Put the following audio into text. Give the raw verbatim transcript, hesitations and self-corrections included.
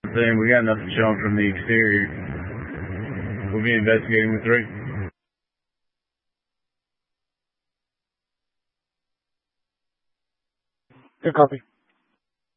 Saying we got nothing shown from the exterior. We'll be investigating with three. Good copy.